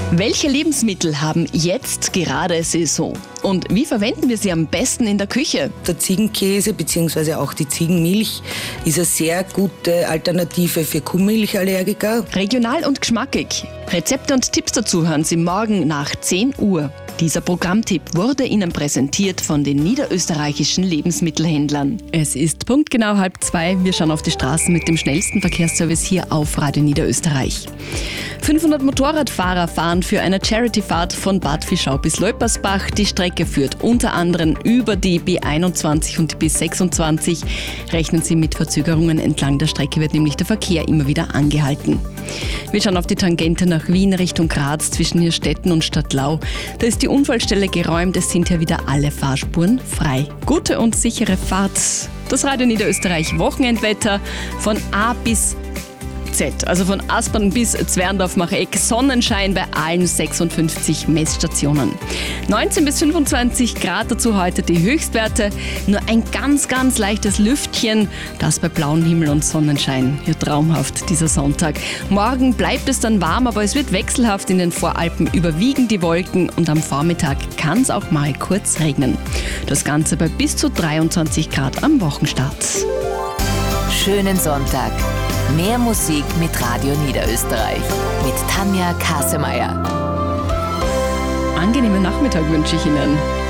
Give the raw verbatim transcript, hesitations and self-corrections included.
Welche Lebensmittel haben jetzt gerade Saison? Und wie verwenden wir sie am besten in der Küche? Der Ziegenkäse bzw. auch die Ziegenmilch ist eine sehr gute Alternative für Kuhmilchallergiker. Regional und geschmackig. Rezepte und Tipps dazu hören Sie morgen nach zehn Uhr. Dieser Programmtipp wurde Ihnen präsentiert von den niederösterreichischen Lebensmittelhändlern. Es ist punktgenau halb zwei. Wir schauen auf die Straßen mit dem schnellsten Verkehrsservice hier auf Radio Niederösterreich. fünfhundert Motorradfahrer fahren für eine Charity-Fahrt von Bad Fischau bis Leupersbach. Die Strecke führt unter anderem über die B einundzwanzig und die B sechsundzwanzig. Rechnen Sie mit Verzögerungen. Entlang der Strecke wird nämlich der Verkehr immer wieder angehalten. Wir schauen auf die Tangente nach Wien Richtung Graz zwischen Hirstetten und Stadtlau. Da ist die Unfallstelle geräumt, es sind ja wieder alle Fahrspuren frei. Gute und sichere Fahrt. Das Radio Niederösterreich Wochenendwetter von A bis Z, also von Aspern bis Zwerndorf-Macheck, Sonnenschein bei allen sechsundfünfzig Messstationen. neunzehn bis fünfundzwanzig Grad, dazu heute die Höchstwerte. Nur ein ganz, ganz leichtes Lüftchen, das bei blauem Himmel und Sonnenschein. Ja, traumhaft dieser Sonntag. Morgen bleibt es dann warm, aber es wird wechselhaft. In den Voralpen überwiegen die Wolken und am Vormittag kann es auch mal kurz regnen. Das Ganze bei bis zu dreiundzwanzig Grad am Wochenstart. Schönen Sonntag. Mehr Musik mit Radio Niederösterreich. Mit Tanja Kasemeyer. Angenehmen Nachmittag wünsche ich Ihnen.